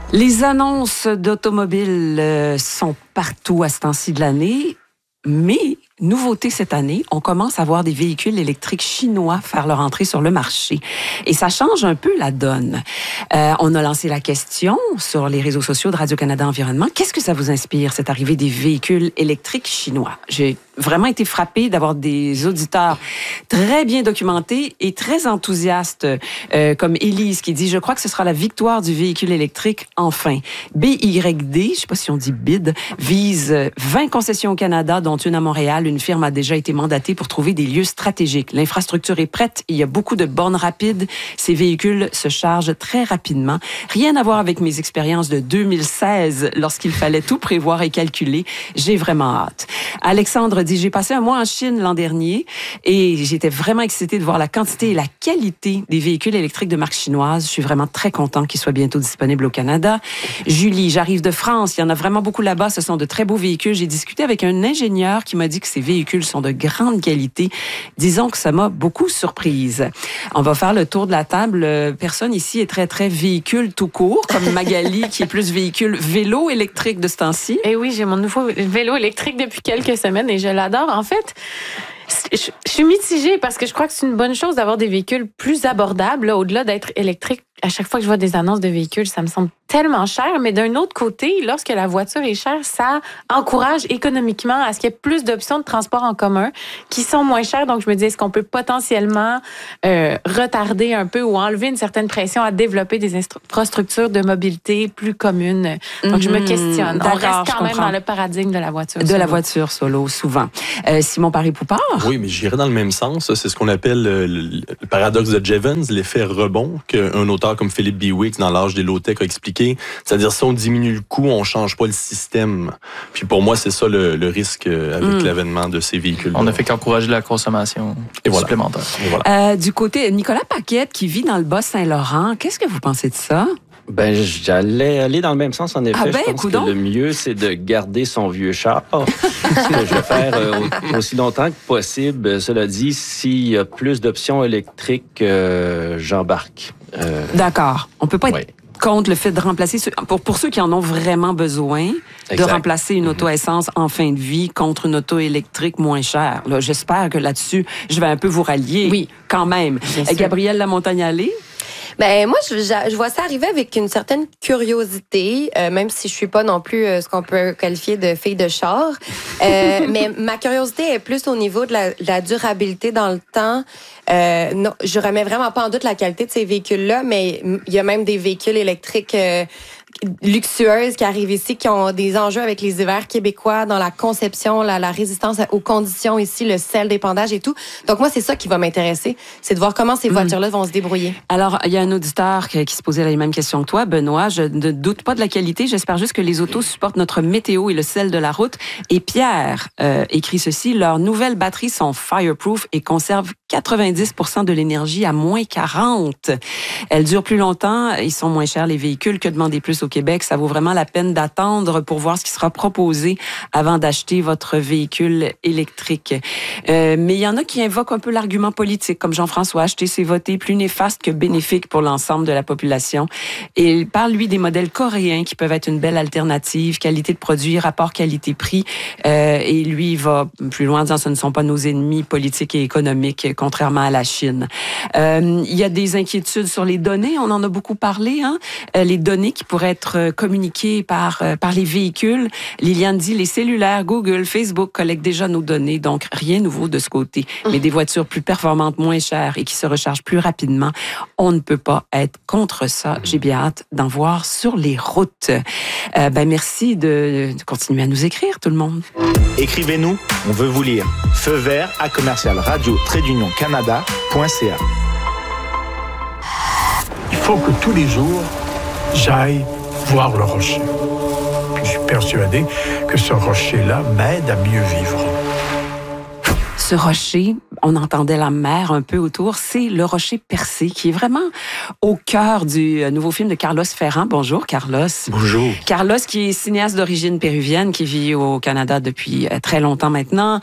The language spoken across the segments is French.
Les annonces d'automobiles sont partout à ce temps-ci de l'année, mais nouveauté cette année, on commence à voir des véhicules électriques chinois faire leur entrée sur le marché. Et ça change un peu la donne. On a lancé la question sur les réseaux sociaux de Radio-Canada Environnement. Qu'est-ce que ça vous inspire, cette arrivée des véhicules électriques chinois? J'ai vraiment été frappée d'avoir des auditeurs très bien documentés et très enthousiastes, comme Élise qui dit « Je crois que ce sera la victoire du véhicule électrique enfin. » BYD, je ne sais pas si on dit BID, vise 20 concessions au Canada, dont une à Montréal. Une firme a déjà été mandatée pour trouver des lieux stratégiques. L'infrastructure est prête. Il y a beaucoup de bornes rapides. Ces véhicules se chargent très rapidement. Rien à voir avec mes expériences de 2016, lorsqu'il fallait tout prévoir et calculer. J'ai vraiment hâte. Alexandre dit, j'ai passé un mois en Chine l'an dernier et j'étais vraiment excitée de voir la quantité et la qualité des véhicules électriques de marque chinoise. Je suis vraiment très content qu'ils soient bientôt disponibles au Canada. Julie, j'arrive de France. Il y en a vraiment beaucoup là-bas. Ce sont de très beaux véhicules. J'ai discuté avec un ingénieur qui m'a dit que ces véhicules sont de grande qualité. Disons que ça m'a beaucoup surprise. On va faire le tour de la table. Personne ici est très, très véhicule tout court, comme Magali, qui est plus véhicule vélo électrique de ce temps-ci. Eh oui, j'ai mon nouveau vélo électrique depuis quelques semaines et je l'adore. En fait, je suis mitigée parce que je crois que c'est une bonne chose d'avoir des véhicules plus abordables, là, au-delà d'être électriques. À chaque fois que je vois des annonces de véhicules, ça me semble tellement cher. Mais d'un autre côté, lorsque la voiture est chère, ça encourage économiquement à ce qu'il y ait plus d'options de transport en commun qui sont moins chères. Donc, je me dis, est-ce qu'on peut potentiellement retarder un peu ou enlever une certaine pression à développer des infrastructures de mobilité plus communes? Donc, je me questionne. On reste quand même dans le paradigme de la voiture solo. De la voiture solo, souvent. Simon Paré-Poupard? Oui, mais j'irais dans le même sens. C'est ce qu'on appelle le paradoxe de Jevons, l'effet rebond, qu'un auteur comme Philippe Biwix, dans l'âge des low-tech, a expliqué. C'est-à-dire, si on diminue le coût, on change pas le système. Puis pour moi, c'est ça le risque avec l'avènement de ces véhicules. On ne fait qu'encourager la consommation supplémentaire. Et voilà. Du côté, Nicolas Paquette, qui vit dans le Bas-Saint-Laurent, qu'est-ce que vous pensez de ça? Ben, j'allais aller dans le même sens, en effet. Ah ben, je pense que le mieux, c'est de garder son vieux char. Ce que je vais faire aussi longtemps que possible. Cela dit, s'il y a plus d'options électriques, j'embarque. D'accord. On peut pas être contre le fait de remplacer, pour ceux qui en ont vraiment besoin, de remplacer une auto-essence en fin de vie contre une auto électrique moins chère. Là, j'espère que là-dessus, je vais un peu vous rallier quand même. Gabrielle Lamontagne-Allé? Ben moi, je vois ça arriver avec une certaine curiosité, même si je suis pas non plus ce qu'on peut qualifier de fille de char. Mais ma curiosité est plus au niveau de la durabilité dans le temps. Non, je remets vraiment pas en doute la qualité de ces véhicules-là, mais il y a même des véhicules électriques luxueuses qui arrivent ici, qui ont des enjeux avec les hivers québécois dans la conception, la résistance aux conditions ici, le sel d'épandage et tout. Donc moi, c'est ça qui va m'intéresser, c'est de voir comment ces voitures-là vont se débrouiller. Alors, il y a un auditeur qui se posait les mêmes questions que toi, Benoît. Je ne doute pas de la qualité. J'espère juste que les autos supportent notre météo et le sel de la route. Et Pierre écrit ceci, leurs nouvelles batteries sont fireproof et conservent 90% de l'énergie à moins 40. Elles durent plus longtemps, ils sont moins chers les véhicules. Que demander plus au Québec? Ça vaut vraiment la peine d'attendre pour voir ce qui sera proposé avant d'acheter votre véhicule électrique. Mais il y en a qui invoquent un peu l'argument politique, comme Jean-François, acheter c'est voter, plus néfaste que bénéfique pour l'ensemble de la population. Et il parle, lui, des modèles coréens qui peuvent être une belle alternative, qualité de produit, rapport qualité-prix. Et lui, il va plus loin en disant ce ne sont pas nos ennemis politiques et économiques, contrairement à la Chine. Il y a des inquiétudes sur les données, on en a beaucoup parlé, hein? Les données qui pourraient être communiquées par les véhicules. Liliane dit, les cellulaires, Google, Facebook collectent déjà nos données, donc rien de nouveau de ce côté. Mais des voitures plus performantes, moins chères et qui se rechargent plus rapidement, on ne peut pas être contre ça. J'ai bien hâte d'en voir sur les routes. Merci de continuer à nous écrire, tout le monde. Écrivez-nous, on veut vous lire. Feu vert à commercial radio-canada.ca. Il faut que tous les jours, j'aille voir le rocher. Puis je suis persuadé que ce rocher-là m'aide à mieux vivre. ce rocher, on entendait la mer un peu autour, c'est le rocher percé qui est vraiment au cœur du nouveau film de Carlos Ferrand. Bonjour, Carlos. Bonjour. Carlos, qui est cinéaste d'origine péruvienne, qui vit au Canada depuis très longtemps maintenant,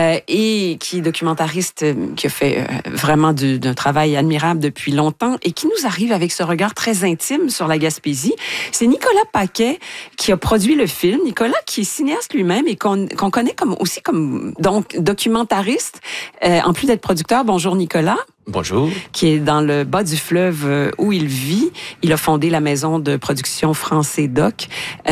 et qui est documentariste, qui a fait vraiment d'un travail admirable depuis longtemps et qui nous arrive avec ce regard très intime sur la Gaspésie. C'est Nicolas Paquet qui a produit le film. Nicolas, qui est cinéaste lui-même et qu'on connaît aussi comme donc documentariste, en plus d'être producteur. Bonjour, Nicolas. Bonjour. Qui est dans le bas du fleuve où il vit. Il a fondé la maison de production France et Doc.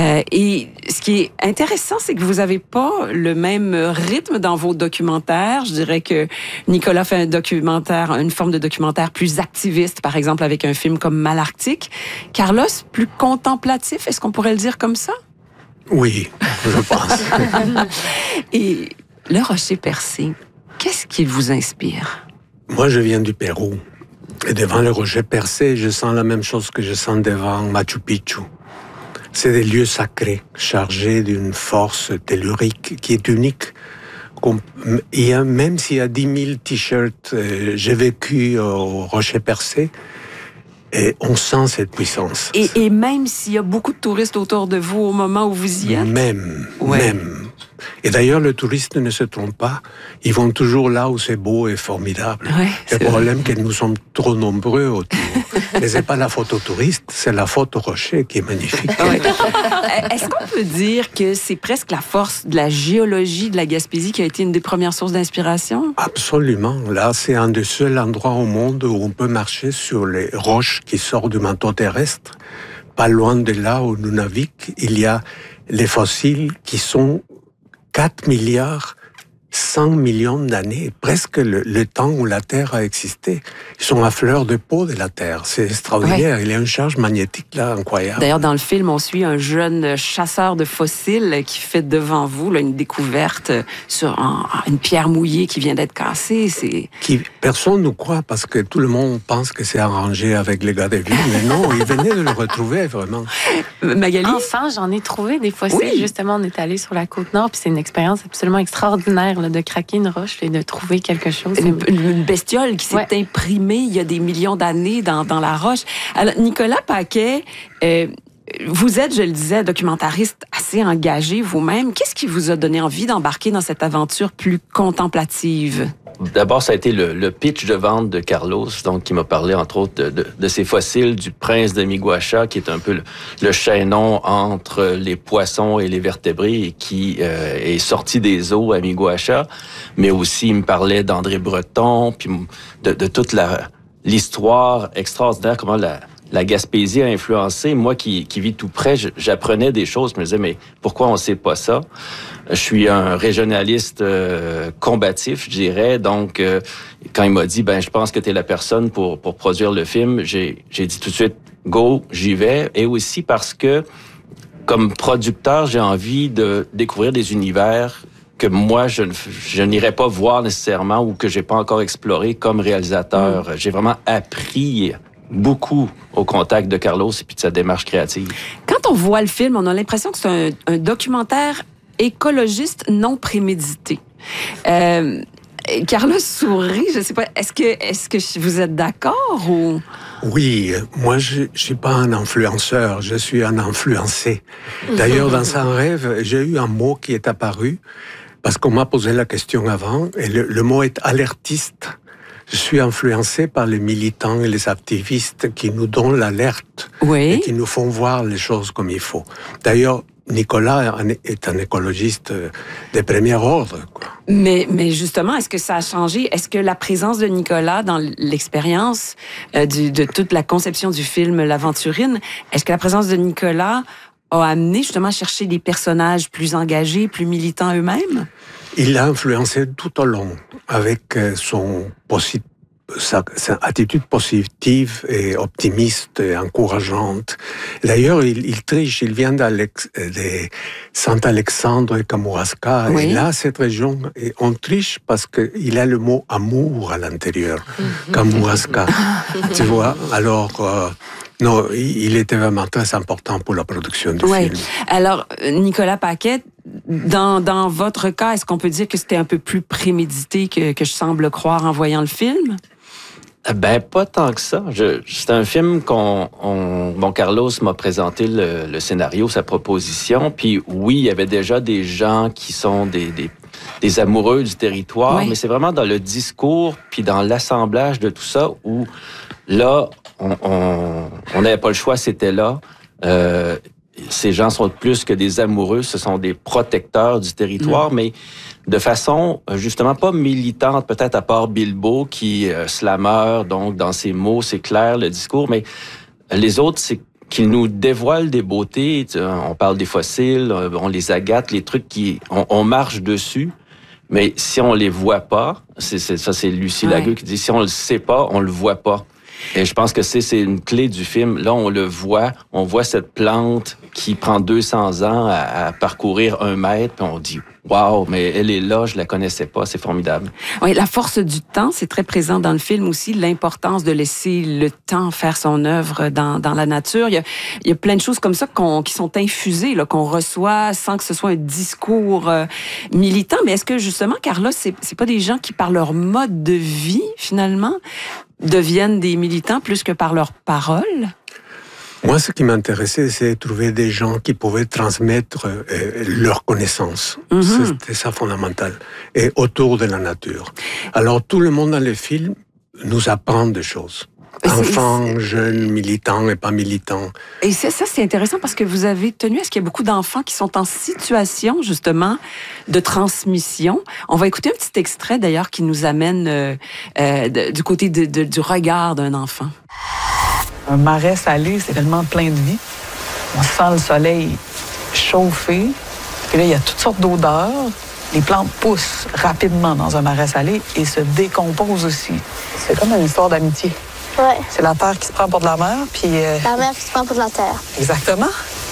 Et ce qui est intéressant, c'est que vous n'avez pas le même rythme dans vos documentaires. Je dirais que Nicolas fait un documentaire, une forme de documentaire plus activiste, par exemple avec un film comme Malarctique. Carlos, plus contemplatif, est-ce qu'on pourrait le dire comme ça? Oui, je pense. Et le rocher percé, qu'est-ce qui vous inspire? Moi, je viens du Pérou. Et devant le rocher percé, je sens la même chose que je sens devant Machu Picchu. C'est des lieux sacrés, chargés d'une force tellurique qui est unique. Même s'il y a 10 000 t-shirts, j'ai vécu au rocher percé, et on sent cette puissance. Et même s'il y a beaucoup de touristes autour de vous au moment où vous y êtes? Même. Et d'ailleurs, les touristes ne se trompent pas. Ils vont toujours là où c'est beau et formidable. Ouais, le problème, c'est que nous sommes trop nombreux autour. Mais c'est pas la photo touriste, c'est la photo rocher qui est magnifique. Ouais. Est-ce qu'on peut dire que c'est presque la force de la géologie de la Gaspésie qui a été une des premières sources d'inspiration? Absolument. Là, c'est un des seuls endroits au monde où on peut marcher sur les roches qui sortent du manteau terrestre. Pas loin de là où nous naviguons, il y a les fossiles qui sont 4 milliards 100 millions d'années, presque le temps où la Terre a existé. Ils sont à fleur de peau de la Terre. C'est extraordinaire. Ouais. Il y a une charge magnétique là incroyable. D'ailleurs, dans le film, on suit un jeune chasseur de fossiles qui fait devant vous là, une découverte sur une pierre mouillée qui vient d'être cassée. Personne ne croit parce que tout le monde pense que c'est arrangé avec les gars des villes. Mais non, ils venaient de le retrouver vraiment. Magali? Enfin, j'en ai trouvé des fossiles. Oui. Justement, on est allé sur la Côte-Nord, puis c'est une expérience absolument extraordinaire là, de craquer une roche et de trouver quelque chose. Une bestiole qui s'est imprimée il y a des millions d'années dans la roche. Alors, Nicolas Paquet, vous êtes, je le disais, documentariste assez engagé vous-même. Qu'est-ce qui vous a donné envie d'embarquer dans cette aventure plus contemplative? D'abord, ça a été le pitch de vente de Carlos, donc qui m'a parlé, entre autres, de ces fossiles du prince de Miguacha, qui est un peu le chaînon entre les poissons et les vertébrés, et qui est sorti des eaux à Miguacha. Mais aussi, il me parlait d'André Breton, puis de toute l'histoire extraordinaire, comment la Gaspésie a influencé. Moi qui vis tout près, j'apprenais des choses. Je me disais, mais pourquoi on sait pas ça? Je suis un régionaliste combatif, je dirais. Donc, quand il m'a dit, je pense que tu es la personne pour produire le film, j'ai dit tout de suite, go, j'y vais. Et aussi parce que, comme producteur, j'ai envie de découvrir des univers que moi, je n'irais pas voir nécessairement ou que j'ai pas encore exploré comme réalisateur. J'ai vraiment appris beaucoup au contact de Carlos et puis de sa démarche créative. Quand on voit le film, on a l'impression que c'est un documentaire écologiste non prémédité. Carlos sourit, je sais pas, est-ce que vous êtes d'accord ou... Oui, moi je suis pas un influenceur, je suis un influencé. D'ailleurs, dans un rêve, j'ai eu un mot qui est apparu parce qu'on m'a posé la question avant et le mot est alertiste. Je suis influencé par les militants et les activistes qui nous donnent l'alerte et qui nous font voir les choses comme il faut. D'ailleurs, Nicolas est un écologiste de premier ordre, quoi. Mais justement, est-ce que ça a changé? Est-ce que la présence de Nicolas dans l'expérience de toute la conception du film L'Aventurine, est-ce que la présence de Nicolas a amené justement à chercher des personnages plus engagés, plus militants eux-mêmes? Il l'a influencé tout au long avec sa attitude positive et optimiste et encourageante. D'ailleurs, il triche, il vient de Saint-Alexandre et Kamouraska. Et là, cette région, on triche parce qu'il a le mot amour à l'intérieur. Kamouraska. Tu vois? Alors, Non, il était vraiment très important pour la production du film. Alors, Nicolas Paquet, dans votre cas, est-ce qu'on peut dire que c'était un peu plus prémédité que je semble croire en voyant le film? Ben, pas tant que ça. C'est un film bon, Carlos m'a présenté le scénario, sa proposition, puis oui, il y avait déjà des gens qui sont des amoureux du territoire, mais c'est vraiment dans le discours puis dans l'assemblage de tout ça où, là, on n'avait pas le choix, c'était là. Ces gens sont plus que des amoureux, ce sont des protecteurs du territoire, mais de façon justement pas militante, peut-être à part Bilbo qui slameur, donc dans ses mots, c'est clair le discours, mais les autres, c'est qu'ils nous dévoilent des beautés. On parle des fossiles, on les agate, les trucs on marche dessus, mais si on les voit pas, c'est Lucie Lagueux qui dit, si on le sait pas, on le voit pas. Et je pense que c'est une clé du film. Là, on le voit, on voit cette plante qui prend 200 ans à parcourir 1 mètre, puis on dit « Wow, mais elle est là, je la connaissais pas, c'est formidable. » Oui, la force du temps, c'est très présent dans le film aussi, l'importance de laisser le temps faire son œuvre dans la nature. Il y a plein de choses comme ça qui sont infusées, là, qu'on reçoit sans que ce soit un discours militant. Mais est-ce que justement, Carlos, c'est pas des gens qui, par leur mode de vie, finalement, deviennent des militants plus que par leurs paroles? Moi, ce qui m'intéressait, c'est de trouver des gens qui pouvaient transmettre leurs connaissances. C'était ça fondamental. Et autour de la nature. Alors, tout le monde dans les films nous apprend des choses. Enfants, jeunes, militants et pas militants. Et ça, c'est intéressant parce que vous avez tenu à ce qu'il y ait beaucoup d'enfants qui sont en situation, justement, de transmission. On va écouter un petit extrait, d'ailleurs, qui nous amène du côté du regard d'un enfant. Un marais salé, c'est tellement plein de vie. On sent le soleil chauffer. Puis là, il y a toutes sortes d'odeurs. Les plantes poussent rapidement dans un marais salé et se décomposent aussi. C'est comme une histoire d'amitié. Ouais. C'est la terre qui se prend pour de la mer, puis... La mer qui se prend pour de la terre. Exactement.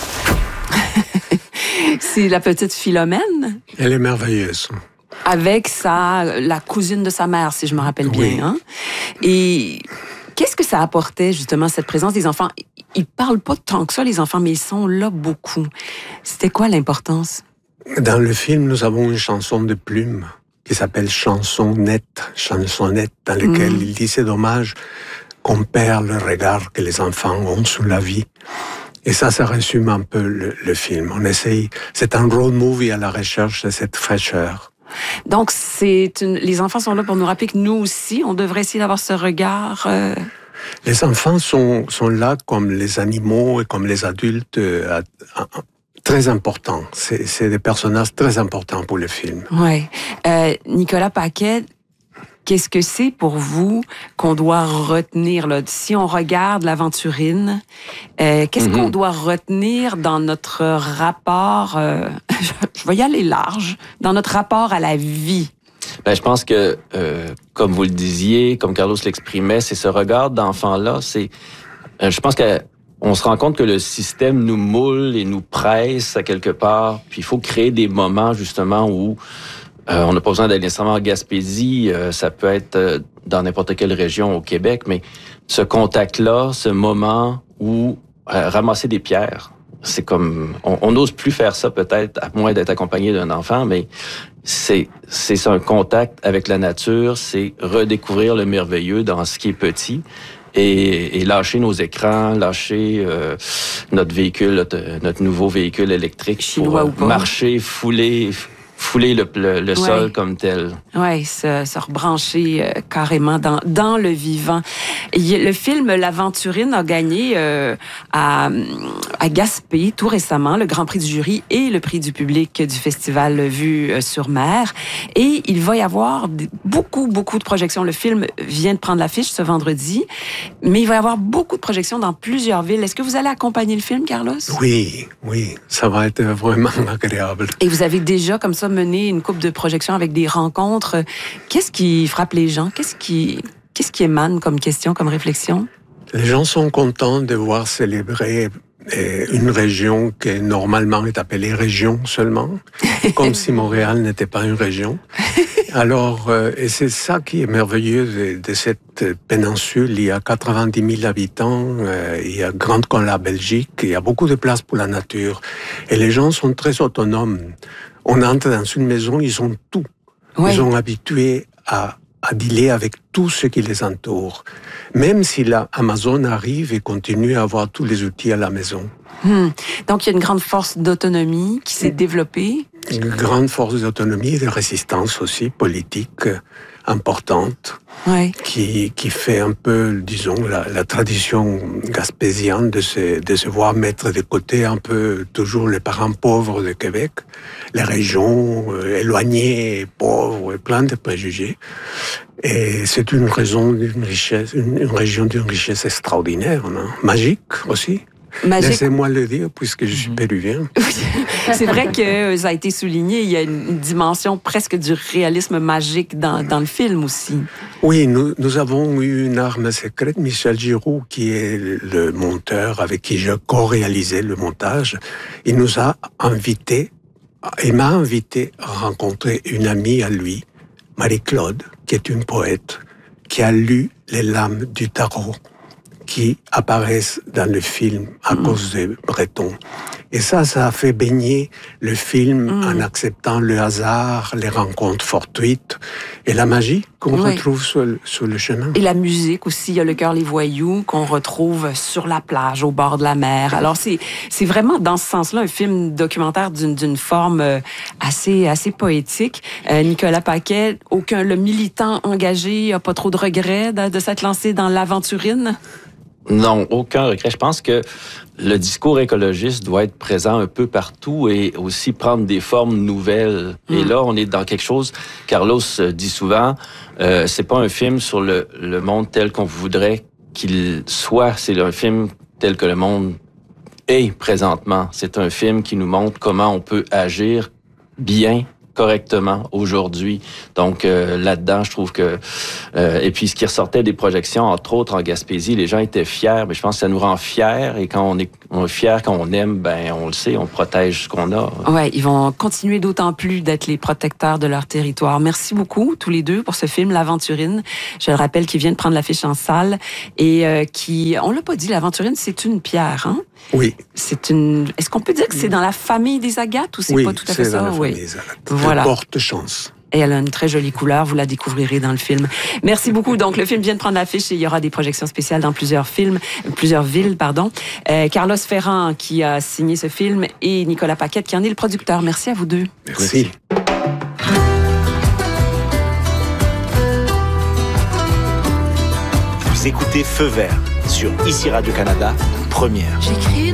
C'est la petite Philomène. Elle est merveilleuse. Avec la cousine de sa mère, si je me rappelle bien. Oui. Hein? Et qu'est-ce que ça apportait, justement, cette présence des enfants? Ils parlent pas tant que ça, les enfants, mais ils sont là beaucoup. C'était quoi l'importance? Dans le film, nous avons une chanson de Plume qui s'appelle Chansonnette, dans laquelle il dit c'est dommage qu'on perd le regard que les enfants ont sur la vie. Et ça résume un peu le film. On essaye, c'est un road movie à la recherche de cette fraîcheur. Donc, les enfants sont là pour nous rappeler que nous aussi, on devrait essayer d'avoir ce regard. Les enfants sont là comme les animaux et comme les adultes, très importants. C'est des personnages très importants pour le film. Oui. Nicolas Paquet, qu'est-ce que c'est pour vous qu'on doit retenir, là? Si on regarde l'Aventurine, qu'est-ce qu'on doit retenir dans notre rapport, je vais y aller large, dans notre rapport à la vie? Ben, je pense que, comme vous le disiez, comme Carlos l'exprimait, c'est ce regard d'enfant-là. Je pense qu'on se rend compte que le système nous moule et nous presse à quelque part. Puis il faut créer des moments, justement, où on n'a pas besoin d'aller nécessairement en Gaspésie, ça peut être dans n'importe quelle région au Québec, mais ce contact-là, ce moment où ramasser des pierres, c'est comme... On n'ose plus faire ça peut-être, à moins d'être accompagné d'un enfant, mais c'est un contact avec la nature, c'est redécouvrir le merveilleux dans ce qui est petit et lâcher nos écrans, lâcher notre véhicule, notre nouveau véhicule électrique Chinois pour marcher, fouler le sol comme tel. Oui, se rebrancher carrément dans le vivant. Le film L'Aventurine a gagné à Gaspé tout récemment le Grand Prix du jury et le prix du public du festival Vue sur Mer. Et il va y avoir beaucoup de projections. Le film vient de prendre l'affiche ce vendredi, mais il va y avoir beaucoup de projections dans plusieurs villes. Est-ce que vous allez accompagner le film, Carlos? Oui, ça va être vraiment agréable. Et vous avez déjà comme ça mené une couple de projections avec des rencontres. Qu'est-ce qui frappe les gens? Qu'est-ce qui émane comme question, comme réflexion? Les gens sont contents de voir célébrer une région qui normalement est appelée région seulement, comme si Montréal n'était pas une région. Alors, et c'est ça qui est merveilleux de cette péninsule. Il y a 90 000 habitants, il y a grande comme la Belgique, il y a beaucoup de place pour la nature. Et les gens sont très autonomes. On entre dans une maison, ils ont tout. Oui. Ils sont habitués à dealer avec tout ce qui les entoure. Même si Amazon arrive et continue à avoir tous les outils à la maison. Donc, il y a une grande force d'autonomie qui s'est développée. Une grande force d'autonomie et de résistance aussi, politique, importante, oui. qui fait un peu, disons, la tradition gaspésienne de se voir mettre de côté un peu toujours les parents pauvres de Québec, les régions éloignées, pauvres, et plein de préjugés. Et c'est une région d'une richesse extraordinaire, non? Magique aussi. Magique. Laissez-moi le dire, puisque je suis péruvien. C'est vrai que ça a été souligné, il y a une dimension presque du réalisme magique dans le film aussi. Oui, nous avons eu une arme secrète, Michel Giroux, qui est le monteur avec qui je co-réalisais le montage. Il m'a invité à rencontrer une amie à lui, Marie-Claude, qui est une poète, qui a lu les lames du tarot qui apparaissent dans le film à cause des Bretons. Et ça a fait baigner le film en acceptant le hasard, les rencontres fortuites et la magie qu'on retrouve sur le chemin. Et la musique aussi, il y a Le cœur les voyous qu'on retrouve sur la plage, au bord de la mer. Alors c'est vraiment dans ce sens-là un film documentaire d'une forme assez poétique. Nicolas Paquet, le militant engagé n'a pas trop de regrets de s'être lancé dans l'aventurine? Non, aucun regret. Je pense que le discours écologiste doit être présent un peu partout et aussi prendre des formes nouvelles. Et là, on est dans quelque chose, Carlos dit souvent, c'est pas un film sur le monde tel qu'on voudrait qu'il soit. C'est un film tel que le monde est présentement. C'est un film qui nous montre comment on peut agir bien, correctement aujourd'hui. Donc là-dedans, je trouve que... et puis ce qui ressortait des projections, entre autres en Gaspésie, les gens étaient fiers, mais je pense que ça nous rend fiers. Et quand on est fiers, quand on aime, ben on le sait, on protège ce qu'on a. Ouais, ils vont continuer d'autant plus d'être les protecteurs de leur territoire. Merci beaucoup, tous les deux, pour ce film, L'Aventurine. Je le rappelle, qui vient de prendre l'affiche en salle et qui... On l'a pas dit, L'Aventurine, c'est une pierre, hein? Oui. Est-ce qu'on peut dire que c'est dans la famille des agates ou c'est pas tout à fait ça? Oui, c'est dans la famille des agates. Voilà. Elle porte chance. Et elle a une très jolie couleur, vous la découvrirez dans le film. Merci beaucoup. Donc, le film vient de prendre l'affiche et il y aura des projections spéciales dans plusieurs villes. Carlos Ferrand qui a signé ce film et Nicolas Paquette qui en est le producteur. Merci à vous deux. Merci. Vous écoutez Feu Vert sur ICI Radio-Canada, première. J'écris